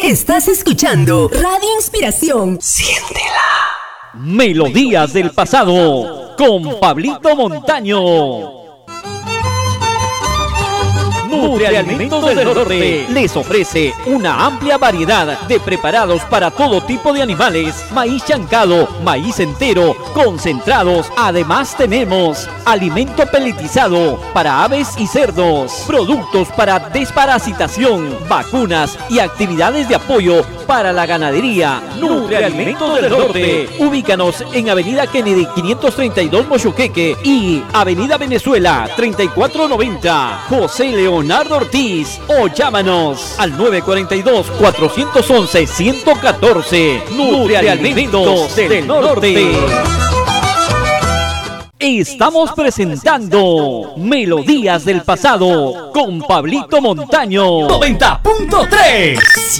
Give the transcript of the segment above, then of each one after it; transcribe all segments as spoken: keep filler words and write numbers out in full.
Estás escuchando Radio Inspiración. Siéntela. Melodías del pasado con Pablito Montaño. Nutrialimentos del Norte les ofrece una amplia variedad de preparados para todo tipo de animales, maíz chancado, maíz entero, concentrados. Además tenemos alimento peletizado para aves y cerdos, productos para desparasitación, vacunas y actividades de apoyo para la ganadería. Nutrialimentos del Norte. Ubícanos en Avenida Kennedy quinientos treinta y dos Mochoqueque y Avenida Venezuela treinta y cuatro noventa. José Leonardo Ortiz, o llámanos al nueve cuatro dos, cuatro uno uno, uno uno uno cuatro. Nutrialimentos del Norte. Estamos presentando Melodías del Pasado con Pablito Montaño. noventa punto tres.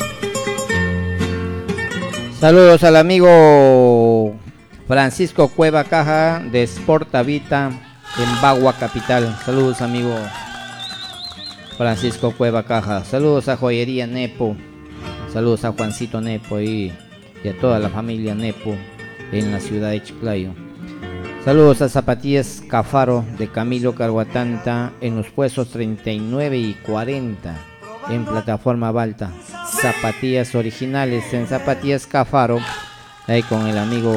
Saludos al amigo Francisco Cueva Caja de Sportavita en Bagua Capital. Saludos, amigo Francisco Cueva Caja. Saludos a Joyería Nepo. Saludos a Juancito Nepo y, y a toda la familia Nepo en la ciudad de Chiclayo. Saludos a Zapatillas Cafaro de Camilo Carguatanta en los puestos treinta y nueve y cuarenta en plataforma Balta. Zapatillas originales en Zapatillas Cafaro, ahí con el amigo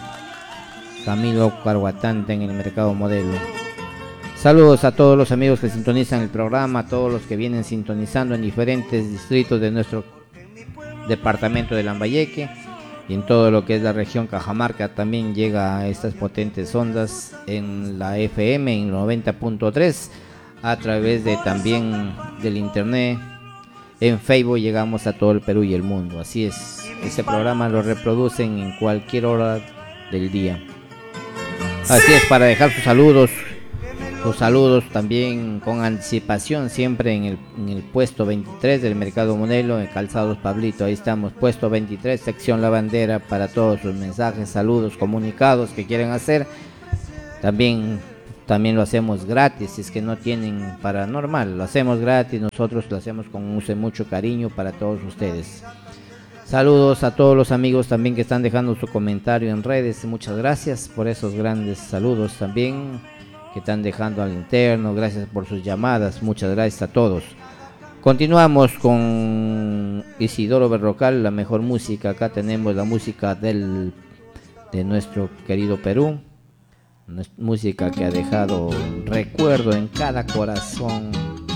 Camilo Carguatanta en el mercado modelo. Saludos a todos los amigos que sintonizan el programa, a todos los que vienen sintonizando en diferentes distritos de nuestro departamento de Lambayeque y en todo lo que es la región Cajamarca. También llega a estas potentes ondas en la F M en noventa punto tres a través de también del internet. En Facebook llegamos a todo el Perú y el mundo. Así es, este programa lo reproducen en cualquier hora del día. Así es, para dejar sus saludos, sus saludos también con anticipación, siempre en el, en el puesto veintitrés del Mercado Modelo, en Calzados Pablito. Ahí estamos, puesto veintitrés, sección La Bandera, para todos sus mensajes, saludos, comunicados que quieren hacer. También También lo hacemos gratis, si es que no tienen paranormal, lo hacemos gratis, nosotros lo hacemos con mucho cariño para todos ustedes. Saludos a todos los amigos también que están dejando su comentario en redes, muchas gracias por esos grandes saludos también que están dejando al interno, gracias por sus llamadas, muchas gracias a todos. Continuamos con Isidoro Berrocal, la mejor música. Acá tenemos la música del, de nuestro querido Perú. Música que ha dejado recuerdo en cada corazón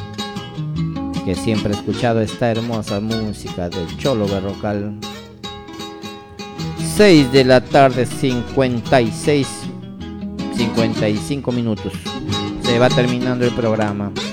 que siempre ha escuchado esta hermosa música del Cholo Berrocal. seis de la tarde, cincuenta y seis, cincuenta y cinco minutos. Se va terminando el programa.